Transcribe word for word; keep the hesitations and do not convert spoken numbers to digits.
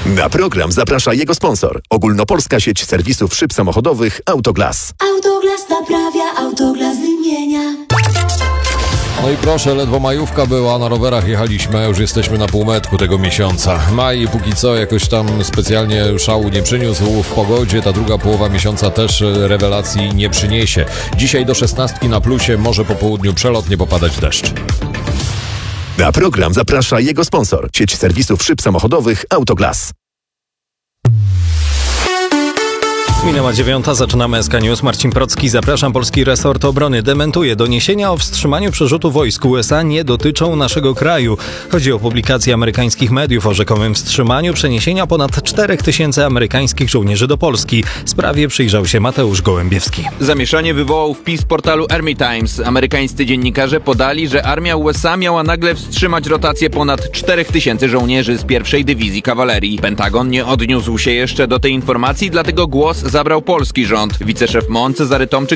Na program zaprasza jego sponsor. Ogólnopolska sieć serwisów szyb samochodowych Autoglas. Autoglas naprawia, Autoglas wymienia. No i proszę, ledwo majówka była, na rowerach jechaliśmy, już jesteśmy na półmetku tego miesiąca. Maj póki co jakoś tam specjalnie szału nie przyniósł w pogodzie, ta druga połowa miesiąca też rewelacji nie przyniesie. Dzisiaj do szesnastki na plusie, może po południu przelotnie popadać deszcz. Na program zaprasza jego sponsor. Sieć serwisów szyb samochodowych Autoglas. Minęła dziewiąta, zaczynamy S K News. Marcin Procki, zapraszam. Polski resort obrony dementuje. Doniesienia o wstrzymaniu przerzutu wojsk U S A nie dotyczą naszego kraju. Chodzi o publikację amerykańskich mediów o rzekomym wstrzymaniu przeniesienia ponad czterech tysięcy amerykańskich żołnierzy do Polski. Sprawie przyjrzał się Mateusz Gołębiewski. Zamieszanie wywołał wpis portalu Army Times. Amerykańscy dziennikarze podali, że armia U S A miała nagle wstrzymać rotację ponad czterech tysięcy żołnierzy z pierwszej Dywizji Kawalerii. Pentagon nie odniósł się jeszcze do tej informacji, dlatego głos zabrał polski rząd. Wiceszef M O N Cezary Tomczyk